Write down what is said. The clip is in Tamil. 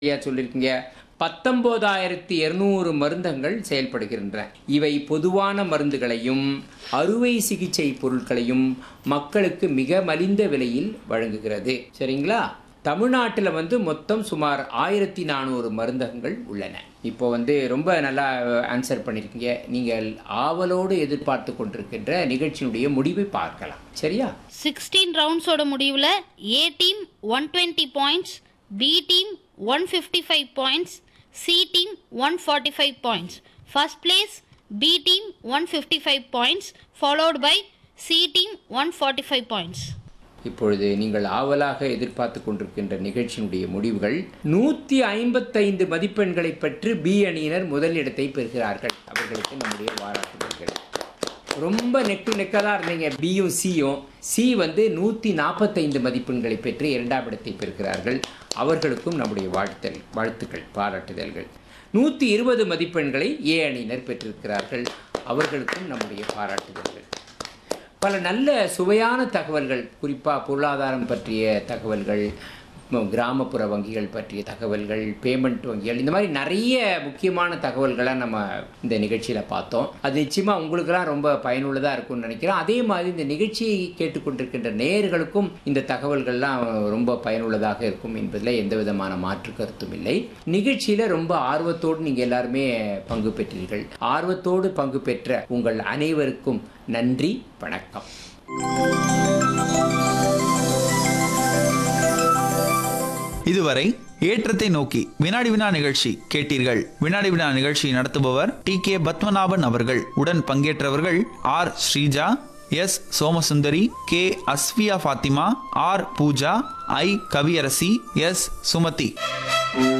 ஐயா சொல்லியிருக்கீங்க. 19,200 மருந்தகங்கள் செயல்படுகின்றன. இவை பொதுவான மருந்துகளையும் அறுவை சிகிச்சை பொருட்களையும் மக்களுக்கு மிக மலிந்த விலையில் வழங்குகிறது. சரிங்களா? தமிழ்நாட்டில் மொத்தம் சுமார் 1400 மருந்தகங்கள் உள்ளன. இப்போ ரொம்ப நல்லா ஆன்சர் பண்ணியிருக்கீங்க. நீங்கள் ஆவலோடு எதிர்பார்த்து கொண்டிருக்கின்ற நிகழ்ச்சியினுடைய முடிவை பார்க்கலாம். சரியா? 16 ரவுண்ட்ஸோட முடிவில் ஏ team 120 points, B team 155 points, C team 145 points. First place B team 155 points, followed by C team 145 points. இப்பொழுது நீங்கள் ஆவலாக எதிர்பார்த்து கொண்டிருக்கின்ற நிகழ்ச்சியினுடைய முடிவுகள் 155 மதிப்பெண்களை பெற்று பி அணியினர் முதல் இடத்தை பெறுகிறார்கள். அவர்களுக்கு நம்முடைய பாராட்டுகள். ரொம்ப நெக்காக தான் இருந்தீங்க பியும் சியும். சி 145 மதிப்பெண்களை பெற்று இரண்டாம் இடத்தை பெறுகிறார்கள். அவர்களுக்கும் நம்முடைய வாழ்த்துக்கள், பாராட்டுதல்கள். 120 மதிப்பெண்களை ஏ அணியினர் பெற்றிருக்கிறார்கள். அவர்களுக்கும் நம்முடைய பாராட்டுதல்கள். பல நல்ல சுவையான தகவல்கள், குறிப்பாக பொருளாதாரம் பற்றிய தகவல்கள், கிராமப்புற வங்கிகள் பற்றிய தகவல்கள், பேமெண்ட் வங்கிகள், இந்த மாதிரி நிறைய முக்கியமான தகவல்களை நம்ம இந்த நிகழ்ச்சியில் பார்த்தோம். அது நிச்சயமாக உங்களுக்கெல்லாம் ரொம்ப பயனுள்ளதாக இருக்கும்னு நினைக்கிறோம். அதே மாதிரி இந்த நிகழ்ச்சியை கேட்டுக்கொண்டிருக்கின்ற நேயர்களுக்கும் இந்த தகவல்கள்லாம் ரொம்ப பயனுள்ளதாக இருக்கும் என்பதில் எந்த விதமான மாற்று கருத்தும் இல்லை. நிகழ்ச்சியில் ரொம்ப ஆர்வத்தோடு நீங்கள் எல்லாருமே பங்கு பெற்றீர்கள். ஆர்வத்தோடு பங்கு பெற்ற உங்கள் அனைவருக்கும் நன்றி, வணக்கம். இதுவரை ஏற்றத்தை நோக்கி வினாடி வினா நிகழ்ச்சி கேட்டீர்கள். வினாடி வினா நிகழ்ச்சி நடத்துபவர் டி.கே. பத்மநாபன் அவர்கள். உடன் பங்கேற்றவர்கள் R. Sreeja, S. Somasundari, K. அஸ்வியா Fathima, R. Pooja, ஐ. கவியரசி, எஸ். சுமதி.